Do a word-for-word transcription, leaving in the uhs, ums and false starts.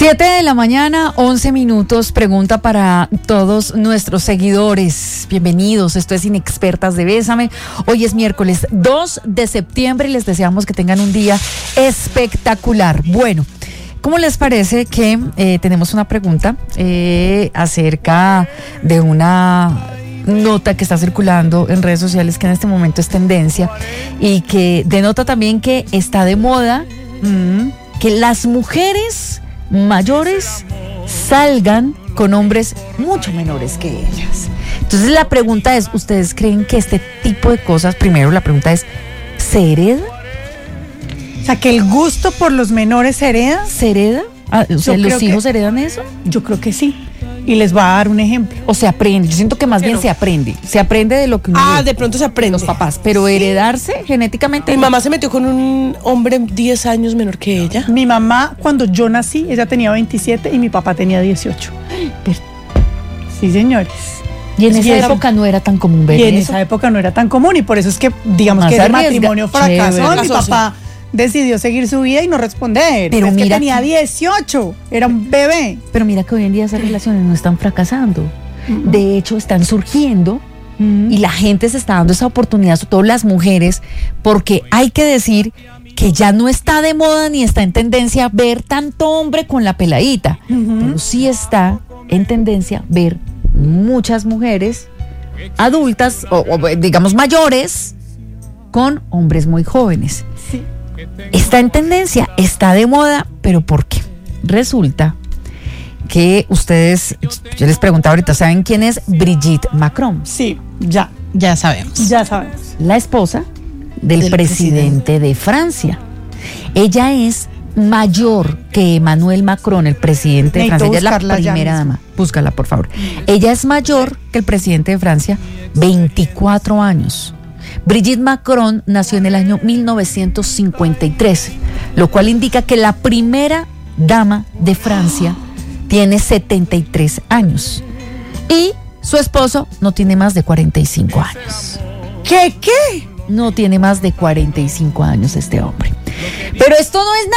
Siete de la mañana, once minutos. Pregunta para todos nuestros seguidores. Bienvenidos, esto es Inexpertas de Bésame. Hoy es miércoles dos de septiembre y les deseamos que tengan un día espectacular. Bueno, ¿cómo les parece que eh, tenemos una pregunta eh, acerca de una nota que está circulando en redes sociales que en este momento es tendencia y que denota también que está de moda mmm, que las mujeres mayores salgan con hombres mucho menores que ellas? Entonces la pregunta es, ¿ustedes creen que este tipo de cosas, primero la pregunta es, ¿se hereda? O sea, que el gusto por los menores se hereda. ¿Se hereda? Ah, o sea, ¿los hijos que, heredan eso? Yo creo que sí. Y les voy a dar un ejemplo. O se aprende. Yo siento que más pero, bien se aprende. Se aprende de lo que uno Ah, ve, de pronto se aprende. Los papás. Pero sí, heredarse genéticamente. Mi no. mamá se metió con un hombre diez años menor que ella. Mi mamá, cuando yo nací, ella tenía veintisiete y mi papá tenía dieciocho. Pero, sí, señores. Y en es esa época era, no era tan común ver Y en eso. esa época no era tan común. Y por eso es que, digamos Más que el arriesga. matrimonio fracasó. Chévere. Mi papá decidió seguir su vida y no responder. Pero es mira que tenía que, dieciocho, era un bebé. Pero mira que hoy en día esas relaciones no están fracasando. Uh-huh. De hecho, están surgiendo uh-huh. y la gente se está dando esa oportunidad, sobre todo las mujeres, porque hay que decir que ya no está de moda ni está en tendencia ver tanto hombre con la peladita, uh-huh. pero sí está en tendencia ver muchas mujeres adultas o, o digamos mayores con hombres muy jóvenes. Sí. Está en tendencia, está de moda, pero ¿por qué? Resulta que ustedes, yo les preguntaba ahorita, ¿saben quién es Brigitte Macron? Sí, ya. Ya sabemos. Ya sabemos. La esposa del, del presidente, presidente de Francia. Ella es mayor que Emmanuel Macron, el presidente de Francia. Ella es la primera dama. Búscala, por favor. Ella es mayor que el presidente de Francia, veinticuatro años. Brigitte Macron nació en el año mil novecientos cincuenta y tres, lo cual indica que la primera dama de Francia tiene setenta y tres años y su esposo no tiene más de cuarenta y cinco años. ¿Qué? ¿Qué? No tiene más de cuarenta y cinco años este hombre. Pero esto no es nada.